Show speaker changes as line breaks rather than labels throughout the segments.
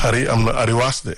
xar yi am na ariwaas de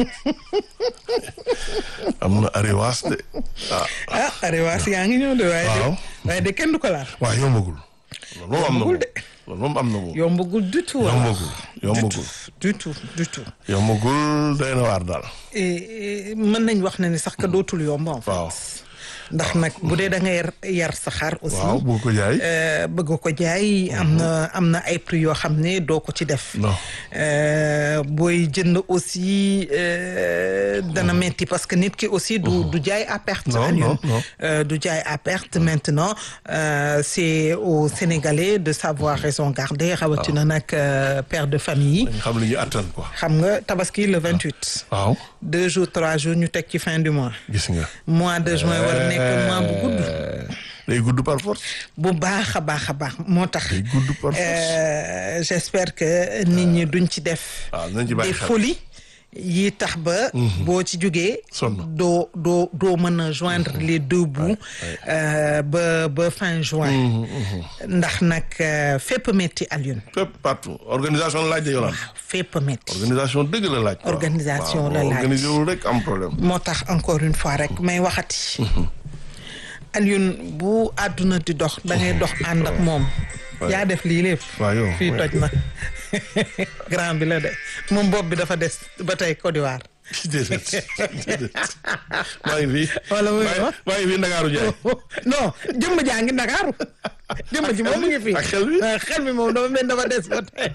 am na ariwaas de
ariwaas yaa ngi ñëw de
waaw
waaye de kenn du ko laal.
waaw yombagul. loolu moom am na moom
de.
loolu moom am na moom.
yombagul du tout.
yombagul.
du tout.
yombagul day na waar daal.
mën nañ wax ne ni sax ka dootul yomb en fait.
waaw.
ndax nag bu dee da ngay yar sa xar aussi.
waaw bëgg ko jaay.
bëgg ko jaay am na ay prix yoo xam ne doo ko ci def.
non.
booy jënd aussi dana metti parce que nit ki aussi du jaay à perte.
non.
du jaay à perte maintenant c'est aux Sénégalais de savoir raison garder. rawatina nag père de famille.
dañ xam li ñu attan quoi.
xam nga tabaski le 28.
waaw.
2 jours 3 jours ñu teg ci fin du mois.
gis nga.
mois de juin war a nekk mois bu gudd.
day gudd par force.
bu baax a baax moo tax.
day gudd par force.
j'espère que nit ñi duñ ci def.
waaw nañ ci bàyyi
des
xel
folies yi tax ba. boo ci jógee.
sonn
doo mën a joindre les deux bouts. ba fin juin. ndax nag fépp metti Alioune.
fépp partout organisation la laaj de yolaan.
waaw fépp metti.
organisation dëgg la laaj.
organisation la laaj
organisé wul rek am problème.
moo tax encore une fois rek may waxati. Alioune bu àdduna di dox da ngay dox ànd ak moom. yaa def lii lépp.
waaw yow
fii toj na grand bi la de moom bopp bi dafa des ba tey Côte d'Ivoire.
déedéet maa ngi fi.
wala muy wax
maa ngi fi Ndakaaru Njaay.
non jëmm jaa ngi Ndakaaru. jëmm ji moom mu ngi fi.
ak xel bi
xel mi moom dafa mel dafa des ba tey.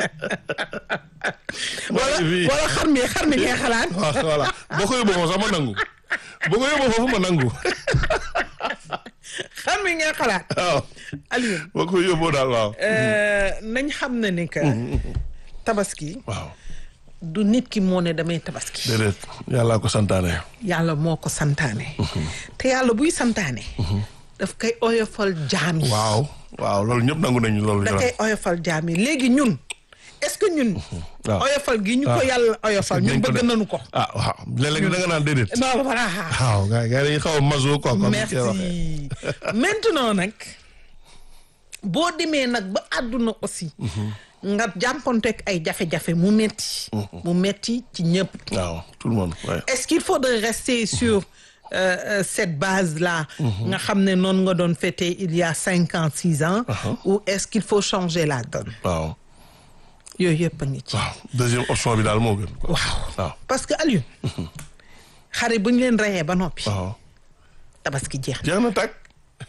wala xar mi ngay xalaat.
waaw voilà boo ko yóbboo foofu sax ma nangu. boo ko yóbboo foofu ma nangu.
xar mi ngay xalaat.
waaw.
Alioune.
boo ko yóbboo daal waaw.
nañ xam na ni que. tabaski.
waaw.
du nit ki moo ne damay tabaski.
déedéet yàllaa ko santaane.
yàlla moo ko santaane. te yàlla buy santaane. daf koy oyofal jaam yi.
waaw loolu ñëpp nangu nañu loolu.
da koy oyofal jaam yi léegi ñun est-ce que ñun.
waaw
oyofal gi ñu ko yàlla oyofal ñun bëgg nañu ko.
waaw léeg-léeg da nga naan déedéet.
non voilà.
waaw gars yi dañuy xaw a maso quoi. comme
merci maintenant nag boo demee nag ba àdduna aussi. nga jànkonteeg ay jafe-jafe mu metti. mu metti ci ñëpp.
waaw tout le monde ouais.
Est-ce qu'il faudrait rester sur cette base-là. nga xam ne noonu nga doon fêter il y a 5 ans 6 ans. ou est-ce qu'il faut changer la donne.
waaw.
yooyu yëpp a ngi ci.
waaw deuxième option bi daal moo gën.
waaw parce que Alioune. xare bu ñu leen reyee ba noppi.
waaw.
tabaski jeex
jeex na tàkk.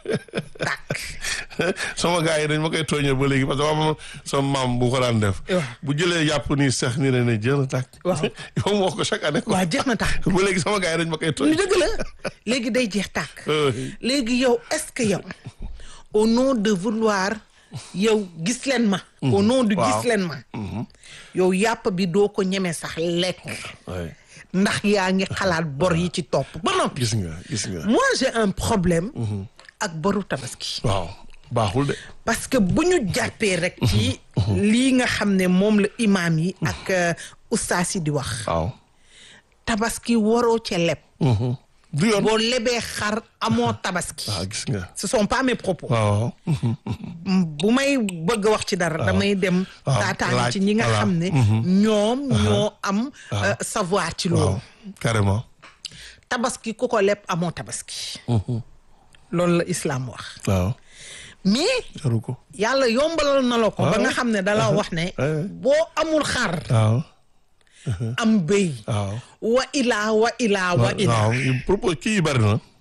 tàkk.
sama gars yi dañ ma koy tooñee ba léegi parce que am sama maam bu ko daan def. bu jëlee yàpp nii sax ni ne jeex na tàkk.
waaw
yow moo ko chaque année.
waaw jeex na tàkk.
ba léegi sama gars yi dañ ma koy tooñ.
lu dëgg la léegi day jeex tàkk. léegi yow est-ce que yow au nom de vouloir yow gis leen ma. au nom du gis leen ma. yow yàpp bi doo ko ñeme sax lekk. ndax yaa ngi xalaat bor yi ci topp ba noppi.
gis nga.
moi j'ai un problème. ak boru tabaski.
waaw baaxul de.
parce que bu ñu jàppee rek. ci lii nga xam ne moom la imaam yi. ak ustaas yi di wax.
waaw.
tabaski waroo ca leb.
du yoon
boo lebee xar amoo tabaski.
waaw gis nga.
ce sont pas mes propos.
waaw.
bu may bëgg wax ci dara. damay dem taataan ci ñi nga xam ne. ñoom ñoo am. savoir ci loolu.
waaw carrément.
tabaski ku ko leb amoo tabaski. loolu la islam wax.
waaw.
mais.
jaru ko.
yàlla yombalal na la ko. ba nga xam ne dala wax ne. boo amul xar.
waaw.
am bëy.
waaw.
wa ilaa.
waaw propos kii yi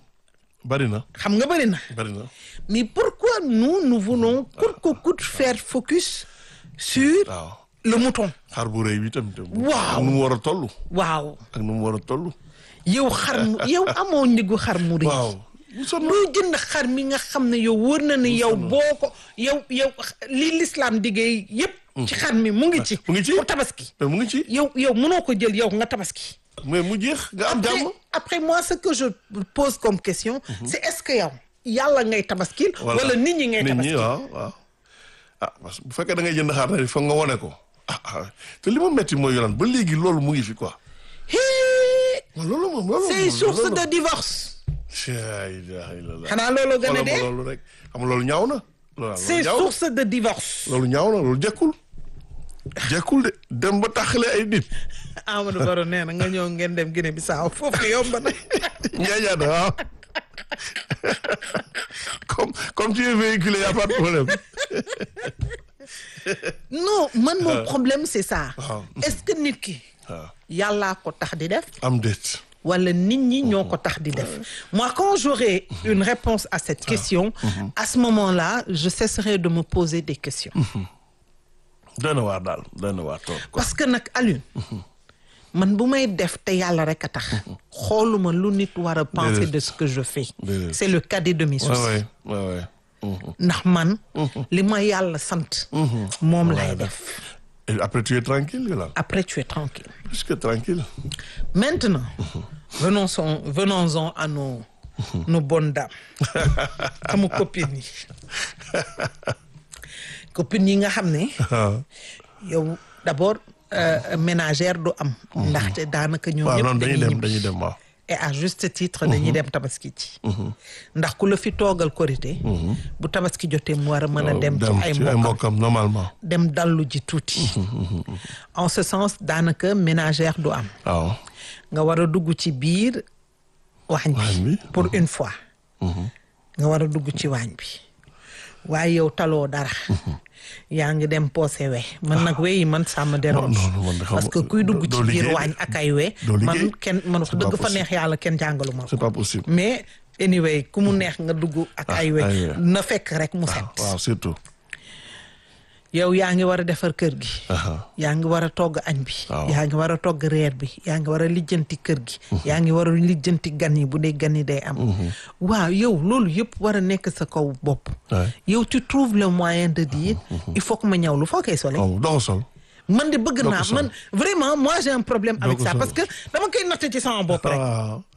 bari na.
xam nga bari na. mais pourquoi nous voulons coûte que coûte faire focus sur.
waaw.
le mouton.
xar bu rëy bi tam.
waaw
ak nu mu war a toll.
waaw.
ak nu mu war a toll.
yow yow amoo njëgu xar mu rëy.
waaw.
loo jënd xar mi nga xam ne yow wër na ne yow boo ko yow li l'islam diggee yépp ci xar mi mu ngi ci.
mu ngi ci
pour tabaski.
mais mu ngi ci.
yow mënoo ko jël yow nga tabaski.
mais mu jeex nga am jàmm.
après moi ce que je pose comme question. c'est est-ce que yow yàlla ngay tabaskil. wala nit ñi ngay tabaskil.
nit ñi waaw. parce que bu fekkee da ngay jënd xar foog nga wone ko. te li ma metti mooy yolaan ba léegi loolu mu ngi fi quoi. loolu
c'est source de divorce. xanaa loolu gën a dee
loolu rek xam loolu ñaaw na.
c'est source de divorce.
loolu ñaaw na loolu jekkul. jekkul de dem ba taxale ay nit.
Amadou Baro nee na nga ñëw ngeen dem Guinée Bissau foofu yomb na.
Njaajaata waaw. comme tu es véhiculé y a pas de problème.
non man mon problème c'est ça. est-ce que nit ki. yàllaa ko tax di def.
am déet.
wala nit ñi ñoo ko tax di def. moi quand j'aurai une réponse à cette question. à ce moment-là je cesserai de me poser des questions.
doy na waar daal doy na waar trop.
parce que nag Alioune. man bu may def te yàlla rek a tax. xooluma lu nit war a penser de ce que je fais. c'est le cadet de mes soucis.
ouais.
ndax man. li ma yàlla sant. moom lay def.
Et après tu es tranquille là.
après tu es tranquille.
plus que tranquille.
maintenant. venons-en à nos bonnes dames. sama copines yi. copines yi nga xam ne. yow d'abord ménagère du am. ndaxte daanaka ñoom ñëpp
dañuy dem waaw.
et à juste titre dañuy dem tabaski ci. ndax ku la fi toogal korité. bu tabaski jotee mu war a mën a dem. ci ay
mbokkam normalement.
dem dallu ji tuuti. en ce sens daanaka ménagère du am.
waaw.
nga war a dugg ci biir waañ bi pour une fois. nga war a dugg ci waañ bi. waaye yow taloo dara. yaa ngi dem poosé we man nag we yi man ça me dérange. parce que kuy dugg ci biir waañ ak ay we. man kenn man ko dëgg fa neex yàlla kenn jàngalu ma ko.
c'est pas possible.
mais anyway ku mu neex nga dugg ak ay we na fekk rek mu set.
waaw surtout.
yow yaa ngi war a defar kër gi. yaa ngi war a togg añ bi. yaa ngi war a togg reer bi. yaa ngi war a lijjanti kër gi. yaa ngi war a lijjanti gan yi bu dee gan yi day am. waaw yow loolu yëpp war a nekk sa kaw bopp. yow tu trouves le moyen de dire. il faut que ma ñëw lu foo koy solee.
doo ko sol.
man de bëgg naa man vraiment moi j'ai un problème avec ça parce que dama koy natt ci sama bopp rek.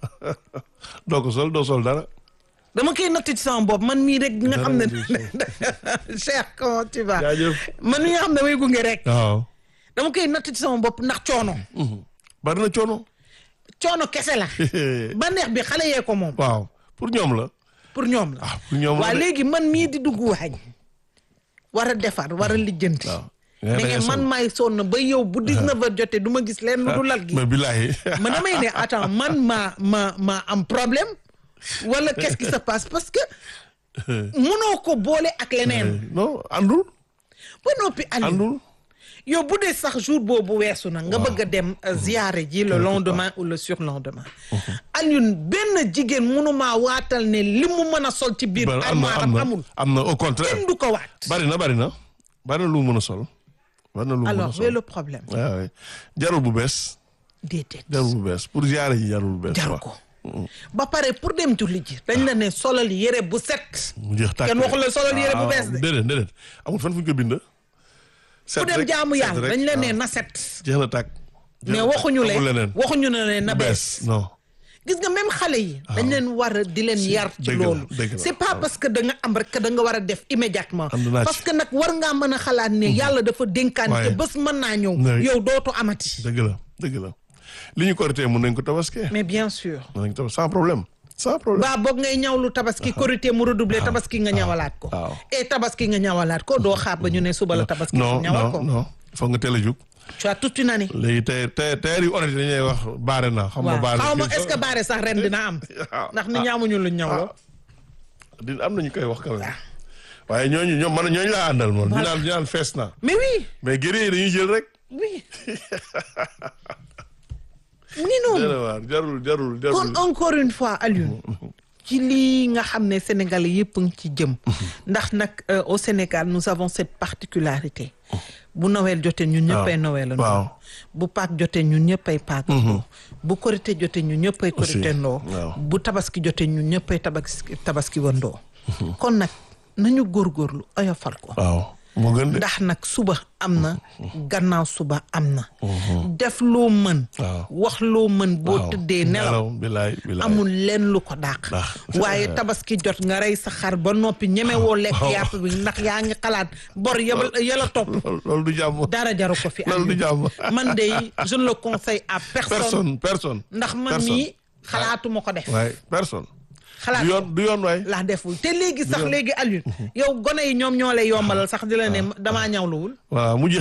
doo ko sol doo sol dara.
dama koy natt ci sama bopp man mii rek nga xam ne Cheikh comment tu vas man mii nga xam ne damay gunge rek.
waaw
dama koy natt ci sama bopp ndax coono.
bari na coono.
coono kese la. bànneex bi xale yee ko moom.
waaw pour ñoom la.
pour ñoom la.
pour ñoom la
waaw léegi man mii di dugg waañ war a defar war a lijjanti. mais man maay sonn ba yow bu 19h jotee du ma gis leen lu du lal gi.
mais billahi.
man damay ne attends man ma am problème. wala qu'est-ce qui se passe parce que mënoo ko boole ak leneen.
non andul.
ba noppi andul. yow bu dee sax jour boobu weesu na nga bëgg a dem ziyaare ji le lendemain ou le surlendemain. Alioune benn jigéen mënumaa waatal ne li mu mën a sol ci biir. armoire amul
am na au contraire
kenn du ko waat.
bari na lu mën a sol.
alors où est le problème.
waaw jarul bu bees.
déedéet
jarul bu bees pour ziyaare ji jarul bu bees.
jaru ko. ba pare pour dem julli ji dañ la ne solal yére bu set.
mu jeex tàkk
kenn waxul la solal yére bu bees de.
déedéet amul fan fu ñu ko bind.
set rek fu dem jaamu yàlla dañ la ne na set.
jeex na tàkk.
mais waxuñu ne na bees.
non.
gis nga même xale yi. dañ leen war a di leen yar ci loolu. c'est pas parce que da nga am rek que da nga war a def immédiatement. parce que nag war ngaa mën a xalaat ne yàlla dafa dénkaan te bés mën naa ñëw. yow dootu amati.
dëgg la. li ñu korité mën nañ ko tabaski.
mais bien sûr.
mën nañ ko sans problème.
ba boog ngay ñawlu tabaski korité mu redoubler tabaski nga ñawalaat ko. et tabaski nga ñawalaat ko doo xaar ba ñu ne suba la tabaski. ñawal ko
non foog nga teel a jug.
tu as toute une année.
léegi tey yu honnête dañuy wax baare na. xam nga baare
xaw ma est-ce que baare sax ren dina am. ndax ni ñaamuñu luñ ñawloo.
dina am na ñu koy wax quand même. waaye ñooñu laa àndal moom. ñu naan fees na.
mais oui.
mais guerrier yi dañuy jël rek.
oui. mu ngi noonu
jarul
kon encore une fois Alioune ci lii nga xam ne Sénégalais yëpp ngi ci jëm ndax nag au Sénégal nous avons cette particularité bu Noël jotee ñun ñëppay Noël ndoo bu Pâques jotee ñun ñëppay Pâques ndoo bu Korité jotee ñun ñëppay Korité ndoo bu Tabaski jotee ñun ñëppay tabaski wandoo kon nag nañu góorgóorlu oyofal ko
moo gën de
ndax nag suba am na gannaaw suba am na def loo mën wax loo mën boo tëddee nelaw
bilaay
amul leen lu ko dàq waaye tabaski jot nga rey sa xar ba noppi ñemewoo lekk yàpp bi ndax yaa ngi xalaat bor yala topp
loolu du jàmm
dara jaru ko fi
loolu du jàmm
man de je ne le conseille à
personne
ndax man mii xalaatuma ko def
personne
xalaat
du yoon waay
laa deful te léegi sax léegi Alioune yow gone yi ñoom ñoo lay yombalal sax di la ne damaa ñawluwul
waaw mu jeex tàkk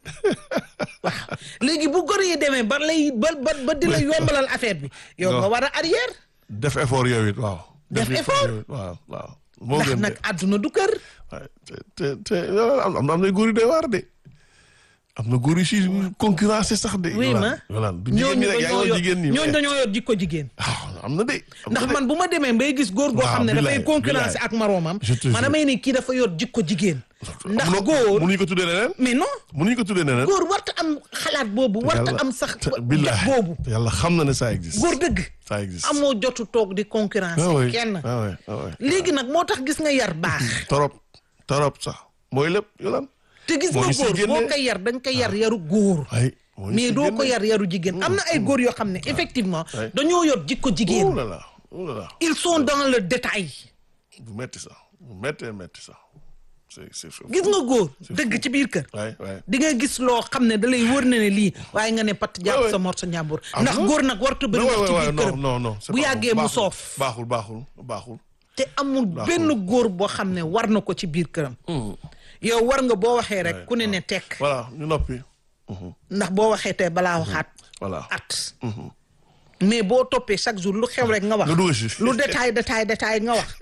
waaw léegi bu góor yi demee ba lay ba di la yombalal affaire bi yow nga war a arrière
def effort yow it waaw.
def effort
waaw waaw. moo
ndax
gën de
nag àdduna du kër
waaye te am na góor yu doy waar de am na góor yu si concurrence sax de.
oui ma
voilà du jigéen ñi rek yaa ngi jigéen ñi
ñooñu dañoo yor jikko jigéen
am na de.
ndax man bu ma demee bay gis góor goo xam ne dafay concurrence ak maroomam man damay ne kii dafa yor jikko jigéen ndax góor
mënuñu ko tuddee neneen
mais non
mënuñu ko tuddee neneen
góor warta am xalaat boobu warta am sax
billahi
boobu
yàlla xam na ne ça existe
góor dëgg
ça existe
amoo jotu toog di concurrence kenn léegi nag moo tax gis nga yar baax
torop sax mooy lépp yolaan
te gis nga góor boo koy yar dañ koy yar yaru góor mais doo ko yar yaru jigéen am na ay góor yoo xam ne effectivement dañoo yor jikko jigéen ils sont dans le détail
bu metti sax bu metti sax
gis nga góor dëgg ci biir kër di nga gis loo xam ne da lay wër na ne lii waaye nga ne pat jàpp sa mor sa ñàmbur ndax góor nag warta bëri wax ci biir këram
non
bu yàggee mu soof
baaxul
te amul benn góor boo xam ne war na ko ci biir këram yow war nga boo waxee rek ku ne tekk
voilà ñu noppi
ndax boo waxee tey balaa waxaat
voilà
at mais boo toppee chaque jour lu xew rek nga wax lu détail nga wax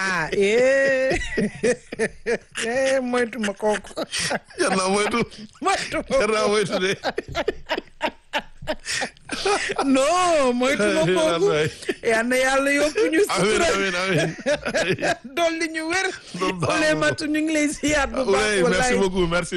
moytu ma kooku
yar naa moytu de
non moytu ma kooku yal na yàlla yokku ñu sutura
amiin
dolli ñu wér Ouleye Matou ñu ngi lay ziyaar bu baax
merci beaucoup merci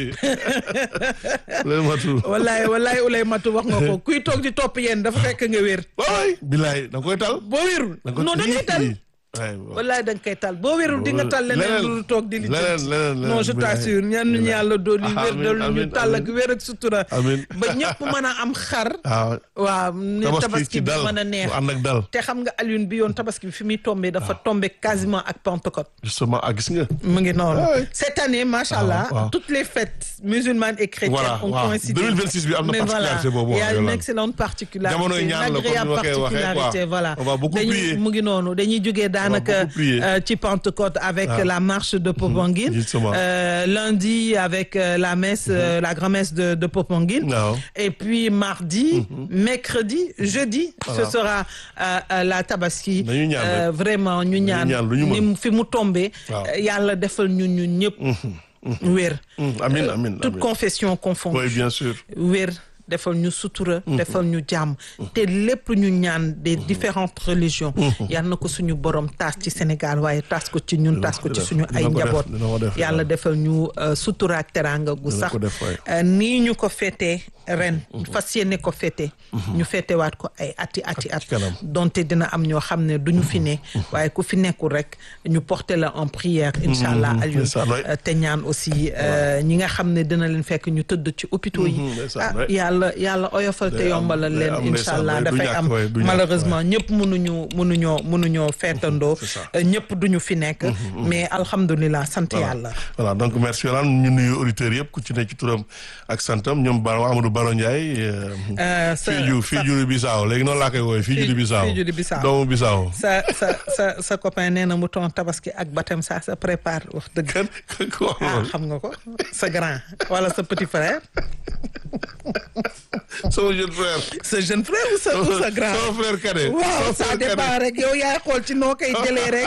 Ouleye Matou
wallaay Ouleye Matou wax nga ko kuy toog di topp yéen dafa fekk nga wér
waay bilaay da nga koy tal
boo wérul non da ngay tal wallaay da nga koy tal boo wérul di nga tal leneen lu toog di li non je t'assure ñaan ñu yàlla dolli wér dolli ñu tal ak wér ak sutura ba ñëpp mën a am xar waaw ne tabaski bi mën a neex
ànd ak dal
te xam nga Alioune bi yoon tabaski bi fi muy tombé dafa tombé quasiment ak Pentecôte
justement gis nga
mu ngi noonu cette année machallah toutes les fêtes musulmanes et chrétiennes ont coïncidé
2026 bi am na particularité boobu
il y a une excellente particularité une agréable particularité voilà mu ngi noonu dañuy jógee daanaka ci Pentecôte avec la marche de Popenguine lundi avec la messe la grand-messe de Popenguine et puis mardi mercredi jeudi ce sera la tabaski vraiment ñu ñaan ni fi mu tombé yàlla defal ñu ñëpp wér
amiin
toute confession confondue
oui bien sûr
wér defal ñu sutura defal ñu jàmm te lépp ñu ñaan des différentes religions yal na ko suñu borom taas ci Sénégal waaye taas ko ci ñun taas ko ci suñu ay njaboot yàlla defal ñu sutura ak teraanga gu sax nii ñu ko féetee ren fas yéene ko féete ñu féetewaat ko ay ati at donte dina am ñoo xam ne duñu fi ne waaye ku fi nekkul rek ñu porter la en prière incha allah Aliou te ñaan aussi ñi nga xam ne dina leen fekk ñu tëdd ci hôpitaux yi yàlla oyofal te yombalal leen incha allah dafay am malheureusement ñëpp mënuñoo feetandoo ñëpp duñu fi nekk mais alhamdulilah sant yàlla
voilà donc merci Yolande ñu nuyu auditeurs yëpp ku ci ne ci turam ak santam ñoom Amadou Baro Ndiaye Fiju Bissau léegi noonu laa koy wooye Fiju Bissau doomu Bissau
sa copain nee na mu ton tabaski ak baptême ça se prépare wax dëgg xam nga ko sa grand wala sa petit frère
sama jeune frère.
sa jeune frère ou sa grand.
sama frère cadet.
waaw ça dépend rek yow yaay xool ci noo koy jëlee rek.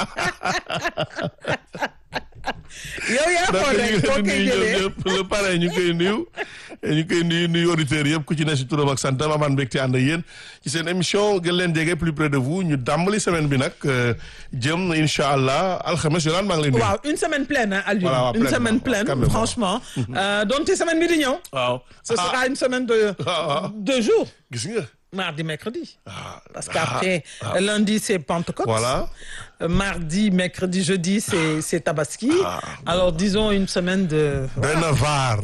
yow yaa xool rek boo koy jëlee
le pareil ñu koy nuyu auditeurs yëpp ku ci ne si turam ak santam amaan mbégte ànd ak yéen ci seen émission gën leen jege plus près de vous ñu dàmbali semaine bi nag jëm incha allah alxames Yolande maa ngi lay nuyu.
waaw une semaine pleine hein Aliou. Voilà, une semaine pleine franchement. donc semaine bi di ñëw.
waaw
ce sera une semaine de 2 jours.
gis nga.
mardi mercredi. Parce qu'après lundi c'est Pentecôte.
Voilà.
Mardi mercredi jeudi c'est Tabaski. Alors disons une semaine de.
doy na vaar.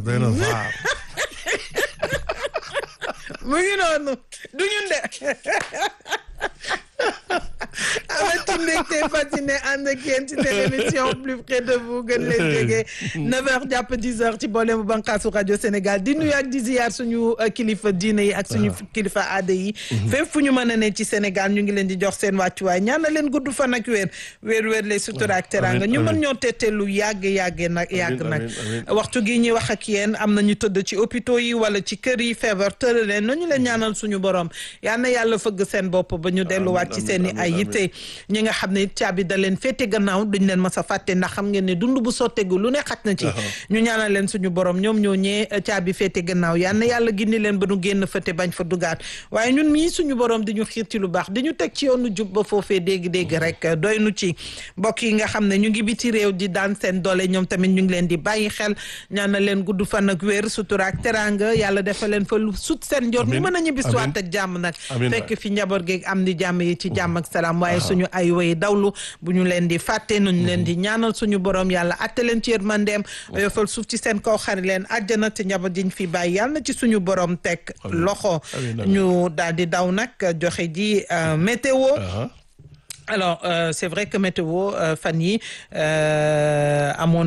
mu
ngi noonu du ñun de. avec mbégte fasciné ànd ak yéen ci seen émission plus près de vous gën leen jege 9h jàpp 10h ci boole bu bànqaasu rajo Sénégal di nuyu ak di ziar suñu kilifa diine yi ak suñu kilifa aada yi fépp fu ñu mën a ne ci Sénégal ñu ngi leen di jox seen wàccuwaay ñaan na leen gudd fan ak wér les sutura ak teranga ñu mën ñoo tette lu yàgg nag waxtu gi ñuy wax ak yéen am na ñu tëdd ci hôpitaux yi wala ci kër yi feebar tëral leen nañu leen ñaanal suñu borom yal na yàlla fëgg seen bopp ba ñu delluwaat ci seen i ay yitte ñi nga xam ne caabi da leen féete gannaaw duñ leen mas a fàtte ndax xam ngeen ne dund bu sottegu lu ne xaj na ci ñu ñaanal leen suñu borom ñoom ñoo ñee caabi féete gannaaw yal na yàlla gindi leen ba nu génn fëte bañ fa dugaat waaye ñun mii suñu borom di ñu xiir ci lu baax di ñu teg ci yoonu jub ba foofee dégg-dégg rek doy nu ci mbokk yi nga xam ne ñu ngi biti réew di daan seen doole ñoom tamit ñu ngi leen di bàyyi xel ñaanal leen gudd fan ak wér sutura ak teranga yàlla defal leen fa lu sut seen njort ñu mën a ñibbisiwaat ak jàmm nag fekk fi njaboot geeg am di jàmm yi ci jàmm ak salaam waaye suñu ay way dawlu bu ñu leen di fàtte nuñu leen di ñaanal suñu borom yàlla atte leen ci yërmandeem yofal suuf ci seen kaw xari leen àjjana te njaboot jiñ fi bàyyi yàlla na ci suñu borom teg loxo ñu daal di daw nag joxe ji météo alors c'est vrai que météo fan yi amoon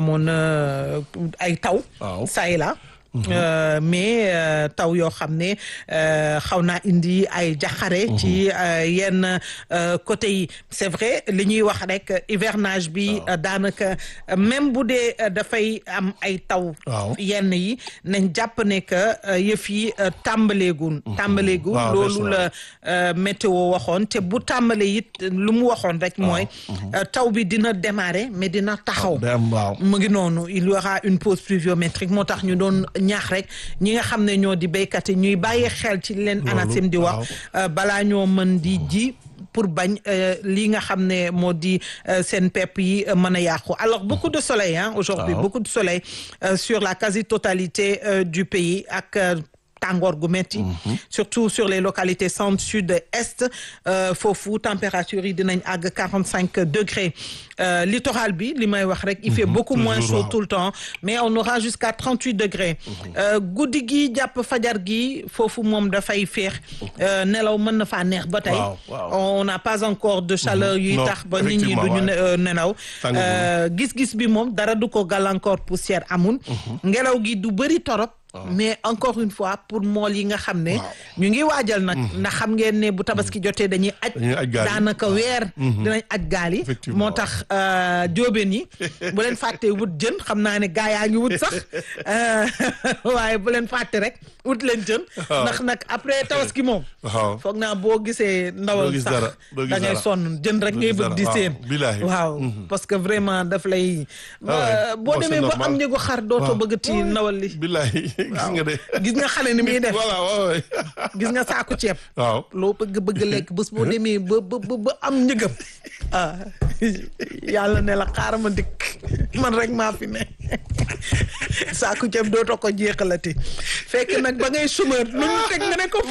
na ay taw ça et là mais taw yoo xam ne xaw naa indi ay jaxare ci yenn côté yi c'est vrai li ñuy wax rek hivernage bi daanaka même bu dee dafay am ay taw yenn yi nañ jàpp ne que yëf yi tàmbaleegul loolu la météo waxoon te bu tàmbale it lu mu waxoon rek mooy taw bi dina démarrer mais dina taxaw mu ngi noonu il y aura une pause pluviométrique moo tax ñu doon ñaax rek ñi nga xam ne ñoo di béykat yi ñuy bàyyi xel ci leen ANACIM di wax balaa ñoo mën di ji pour bañ li nga xam ne moo di seen pepp yi mën a yàqu alors beaucoup de soleil aujourd'hui beaucoup de soleil sur la quasi-totalité du pays ak tàngoor gu metti surtout sur les localités centre sud est foofu température yi dinañ àgg 45 degrés littoral bi li may wax rek il fait beaucoup moins chaud tout le temps mais on aura jusqu'à 38 degrés guddi gi jàpp fajar gi foofu moom dafay féex nelaw mën na faa neex ba tey on n'a pas encore de chaleur yuy tax ba nit ñi duñu nelaw gis-gis bi moom dara du ko gàllankoor poussière amul ngelaw gi du bëri torop mais encore une fois pour mool yi nga xam ne ñu ngi waajal nag ndax xam ngeen ne bu tabaski jotee dañuy aj daanaka weer dinañ aj gaal yi moo tax jóobeen yi bu leen fàtte wut jën xam naa ne gaa yaa ngi wut sax waaye bu leen fàtte rek wut leen jën ndax nag après tabaski moom foog naa boo gisee ndawal sax da ngay sonn jën rek ngay bëgg di seen waaw parce que vraiment daf lay boo demee ba am njëgu xar dootoo bëgg ti ndawal li
gis nga de
gis nga xale ni muy def
voilà
gis nga saaku ceeb loo bëgg lekk bés boo demee ba am njëgam yàlla ne la xaaral ma dikk man rek maa fi ne saaku ceeb dootoo ko jeexalati fekk nag ba ngay chômeur lu ñu teg nga ne ko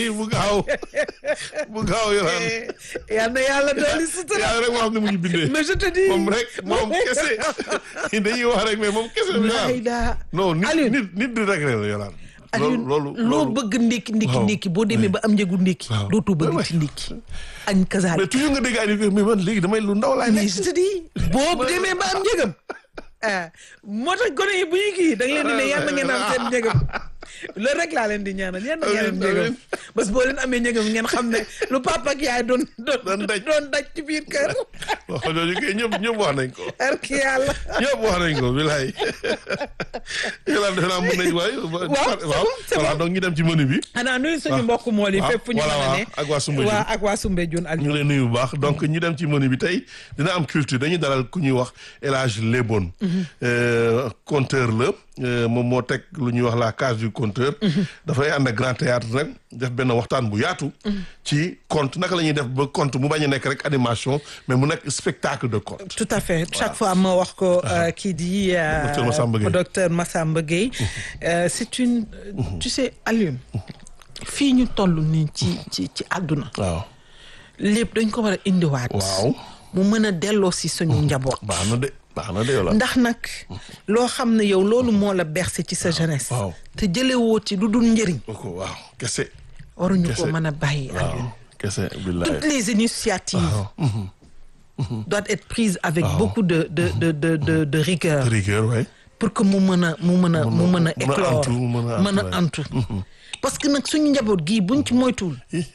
bu gaaw yoraan
yal na yàlla dooli sutura
yàlla rek moo xam ne mu ñu bindee
mais je te dis
moom kese dañuy wax rek mais moom kese non nit di rek la yoraan loolu
loo bëgg ndékki boo demee ba am njëgu ndékki dootoo bëgg ci ndékki añ kasaal
mais toujours nga dégg ay mais man léegi damay lu ndaw laay
mais je te dis boo demee ba am njëgam moo tax gone yi bu ñu kii da nga leen di ne yàlla ngeen am seen njëgam loolu rek laa leen di ñaanal yéen a ngeen am njëgam bés boo leen amee njëgam ngeen xam ne lu papa ak yaay doon daj ci biir kër.
wax dëgg kay ñëpp wax nañ ko.
erki yàlla.
ñëpp wax nañ ko bilaay. yàlla defe naa mën nañ waay. waaw voilà donc ñu dem ci menu bi.
xanaa nuyu suñu mbokku mool yi fépp fu ñu mën a ne.
ak waa Soumbédioune
waaw ak waa Soumbédioune.
ñu ngi leen nuyu bu baax donc ñu dem ci menu bi tey dina am culture dañuy dalal ku ñuy wax El Hadj Lebon. conteur la. moom moo teg lu ñuy wax la case du conteur. dafay ànd ak grand théâtre nag def benn waxtaan bu yaatu. ci conte naka la ñuy def ba conte mu bañ a nekk rek animation mais mu nekk spectacle de conte.
tout à fait chaque fois ma wax ko kii di. docteur Massamba Gueye. c'est une tu sais Alioune. fii ñu toll nii ci àdduna.
waaw
lépp dañ ko war a indiwaat.
waaw
mu mën a delloo si suñu njaboot.
baax na de.
ndax nag loo xam ne yow loolu moo la bercé ci sa jeunesse.
waaw
te jëlee woo ci lu dul njëriñ.
waaw kese.
waruñu ko mën a bàyyi.
waaw kese billahi
toutes les initiatives. doit être prise avec beaucoup de rigueur.
Rigueur, ouais.
Pour que mu mën a éclore mën a antu parce que nag suñu njaboot gii buñ ci moytuwul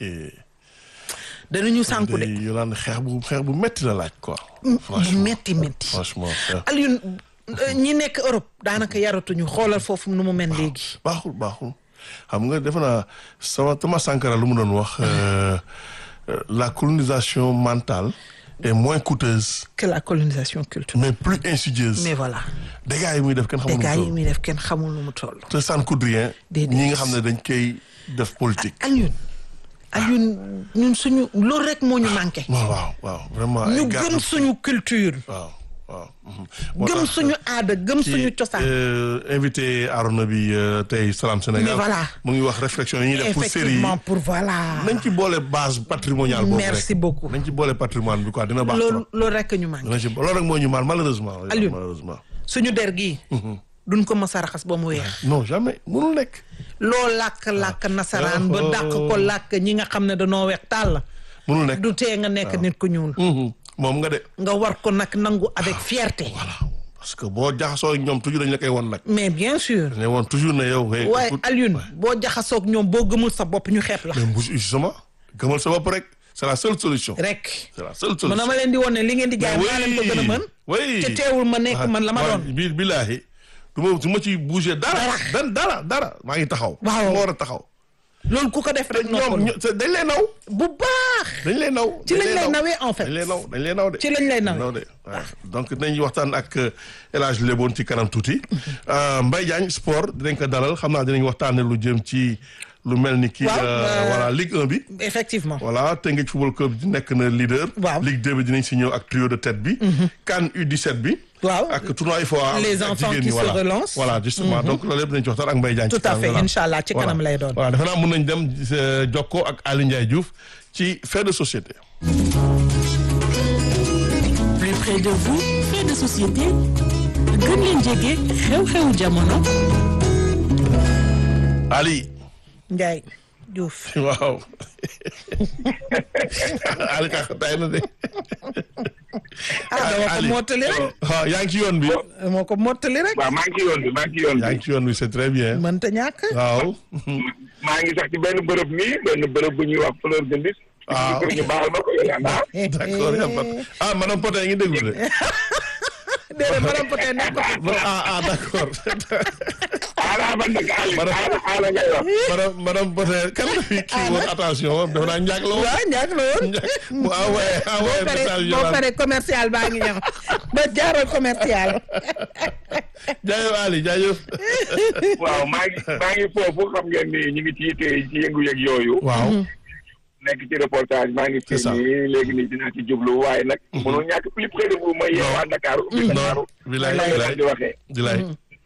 danañu sànku de.
yolaan xeex bu metti la laaj quoi.
bu metti
franchement.
Alioune ñi nekk Europe daanaka yaratuñu xoolal foofu nu mu mel léegi.
baaxul xam nga defe naa Thomas Sankara lu mu doon wax la colonisation mentale est moins coûteuse
que la colonisation culturelle.
mais plus insidieuse.
mais voilà.
dégâts yi muy def kenn xamul nu mu toll. te ça ne coûte rien. ñi nga xam ne dañ koy def politique. Alioune
ñun suñu loolu rek moo ñu manqué.
waaw vraiment.
ñu gëm suñu culture.
waaw.
gëm suñu aada gëm suñu cosaan.
invité Arona bi tey Salam Sénégal.
mais voilà
mu ngi wax réflexion yi ñuy def pour série yi
effectivement pour voilà.
nañ ci boole base patrimoniale boobu rek.
merci beaucoup.
nañ ci boole patrimoine bi quoi dina baax trop.
loolu rek ñu manqué.
loolu rek moo ñu mal malheureusement.
Alioune suñu der gii. duñ ko mës a raxas ba mu weex.
non jamais mënul nekk.
loo làkk nasaraan ba dàq ko làkk ñi nga xam ne danoo weex tàll.
mënul nekk
du tee nga nekk nit ku ñuul.
moom nga de.
nga war ko nag nangu avec fierté.
voilà parce que boo jaxasoo ak ñoom toujours dañ la koy won nag.
mais bien sûr.
dañ lay won toujours ne yow.
waaye Alioune boo jaxasoo ak ñoom boo gëmul sa bopp ñu xeeb la.
mais justement gëmal sa bopp rek c'est la seule solution.
rek
c'est la seule solution.
man dama leen di won ne li ngeen di jaay maa leen ko gën a mën.
oui
te teewul ma nekk man la ma doon.
billaahi du ma ci bouger dara maa ngi taxaw.
waaw
ma war a taxaw.
loolu ku ko def rek
ñoom dañ lay naw.
bu baax.
dañ lay naw
ci lañ lay nawee en fait.
dañ lay naw de.
ci lañ lay nawee
de waaw donc dinañ waxtaan ak El Hadj Leboon ci kanam tuuti. Mbaye Diagne sport dinañ ko dalal xam naa dinañ waxtaanee lu jëm ci lu mel ni kii. voilà Ligue 1 bi.
effectivement.
voilà Teungueth Football Club nekk na leader.
waaw
Ligue 2 bi dinañ si ñëw ak trio de tête bi. CAN U17 bi.
waaw
ak tournoi IFOA.
les enfants qui se relancent.
voilà justement donc loolu yëpp dinañ ci waxtaan ak Mbaye Diagne.
tout à fait incha allah ci kanam lay doon.
voilà defe naa mën nañ dem jokkoo ak Aly Ndiaye Diouf ci fait de société.
plus près de vous fait de société gën leen jege xew-xewu jamono.
Ali.
Ndiaye Diouf.
waaw. Ali ka tay na de.
dama ko mottali rek.
yaa ngi ci yoon bi.
moo ko mottali rek.
waaw maa ngi ci yoon bi.
yaa ngi ci yoon bi c'est très bien.
mënta ñàkk.
waaw.
maa ngi sax ci benn bërëb nii benn bërëb bu ñuy wax fleur de lys.
waaw
ñu baal ma ko
d'accord madame Poté ngi déglu de.
déedéet madame Poté nekk ko.
d'accord.
man nag Aly ngay wax.
madame Poté kan la fi kii woon attention dafa naa ñàkk la woon.
waaw ñàkk la woon.
mu envoyé message
boo paree commercial baa ngi ñëw ba jaaral commercial.
jaajëf Ali jaajëf.
waaw maa ngi foofu xam ngeen ni ñu ngi ci yëngu-yëg yooyu.
waaw.
nekk ci reportage maa ngi fi nii léegi nii dinaa ci jublu waaye nag. mënul ñàkk plus près de vous mooy yeewaa Dakar.
non bilaay
di waxee.
bilaay.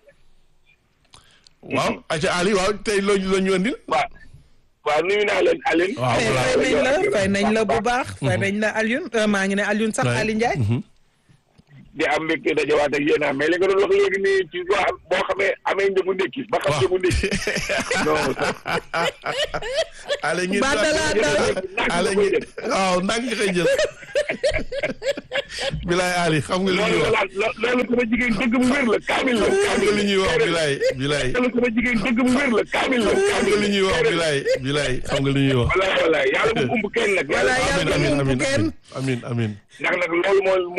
waaw aca Ali waaw tey loo ñu andil.
waaw nuyu naa leen Aline.
waaw
fay nañ la bu baax. fay nañ la Alioune maa ngi ne Alioune sax Aly Ndiaye.
di am mbégte dajawaat ak yéen mais li nga doon wax léegi nii ci waa boo xamee amee njëgu ndékki ba xam njëgu ndékki. non.
Aly ngi
Aly ngi
waaw ndànk nga koy jël. bilaay Ali xam nga li ñuy wax.
loolu sama jigéen dëgg bu wér la kaamil la.
xam nga li ñuy wax bilaay.
loolu sama jigéen dëgg bu wér la kaamil la.
xam nga li ñuy wax bilaay xam nga li ñuy wax.
walaay yàlla bu umb kenn nag.
walaay yàlla bu umb kenn.
amiin
ndax nag loolu mooy